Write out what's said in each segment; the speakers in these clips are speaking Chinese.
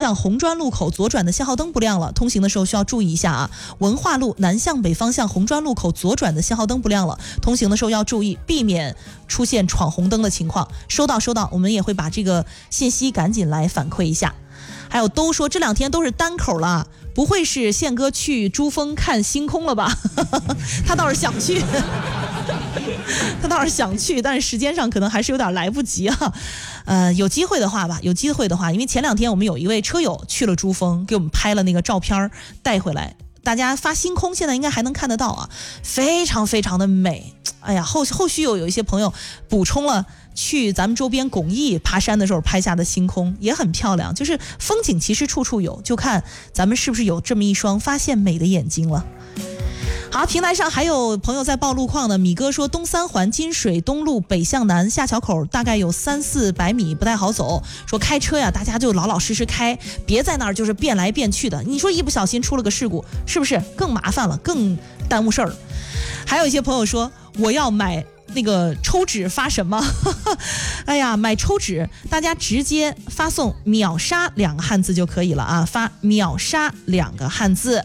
向红砖路口左转的信号灯不亮了，通行的时候需要注意一下啊。文化路南向北方向红砖路口左转的信号灯不亮了，通行的时候要注意，避免出现闯红灯的情况。收到，我们也会把这个信息赶紧来反馈一下。还有都说这2天都是单口了，不会是宪哥去珠峰看星空了吧？他倒是想去但是时间上可能还是有点来不及啊。有机会的话，因为前2天我们有一位车友去了珠峰，给我们拍了那个照片带回来，大家发星空现在应该还能看得到啊，非常非常的美。哎呀，后续有一些朋友补充了去咱们周边巩义爬山的时候拍下的星空，也很漂亮。就是风景其实处处有，就看咱们是不是有这么一双发现美的眼睛了。好，平台上还有朋友在报路况呢。米哥说东三环金水东路北向南下桥口大概有300-400米不太好走，说开车呀大家就老老实实开，别在那儿就是变来变去的，你说一不小心出了个事故是不是更麻烦了，更耽误事儿了。还有一些朋友说我要买那个抽纸发什么哎呀，买抽纸大家直接发送秒杀2个汉字就可以了啊，发秒杀2个汉字。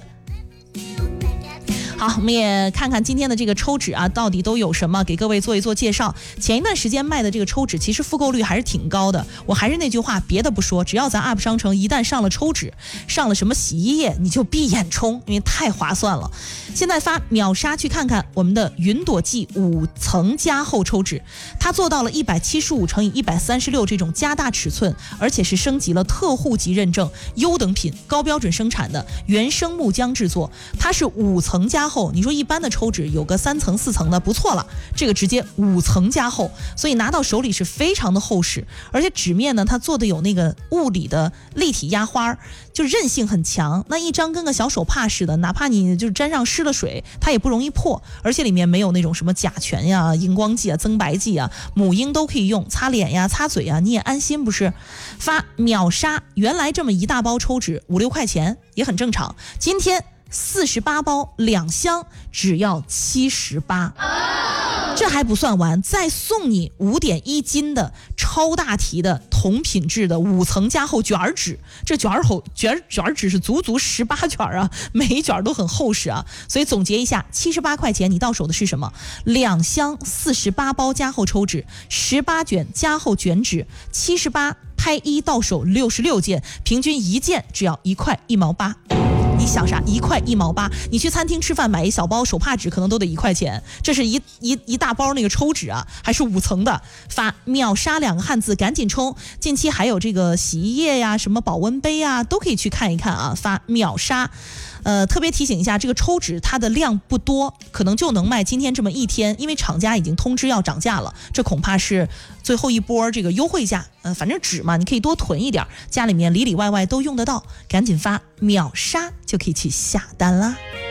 好，我们也看看今天的这个抽纸啊，到底都有什么，给各位做一做介绍。前一段时间卖的这个抽纸，其实复购率还是挺高的。我还是那句话，别的不说，只要咱 UP 商城一旦上了抽纸，上了什么洗衣液，你就闭眼冲，因为太划算了。现在发秒杀去看看我们的云朵记5层加厚抽纸，它做到了175×136这种加大尺寸，而且是升级了特户级认证，优等品，高标准生产的原生木浆制作，它是5层加厚。你说一般的抽纸有个3层4层的不错了，这个直接5层加厚，所以拿到手里是非常的厚实。而且纸面呢，它做的有那个物理的立体压花，就韧性很强，那一张跟个小手帕似的，哪怕你就是沾上湿了水，它也不容易破。而且里面没有那种什么甲醛呀、荧光剂啊、增白剂啊，母婴都可以用，擦脸呀、擦嘴呀，你也安心不是？发秒杀，原来这么一大包抽纸5-6块钱也很正常，今天48包2箱只要78，这还不算完，再送你5.1斤的超大提的同品质的5层加厚卷纸，这卷纸是足18卷啊，每一卷都很厚实啊。所以总结一下，78块钱你到手的是什么？2箱48包加厚抽纸，18卷加厚卷纸，78拍1到手66件，平均1件只要1块1毛8。你想啥？1块1毛8，你去餐厅吃饭买一小包手帕纸可能都得1块钱，这是一大包那个抽纸啊，还是5层的。发秒杀2个汉字，赶紧冲！近期还有这个洗衣液呀、什么保温杯啊，都可以去看一看啊。发秒杀。特别提醒一下，这个抽纸它的量不多，可能就能卖今天这么一天，因为厂家已经通知要涨价了，这恐怕是最后一波这个优惠价。反正纸嘛，你可以多囤一点，家里面里里外外都用得到，赶紧发秒杀就可以去下单啦。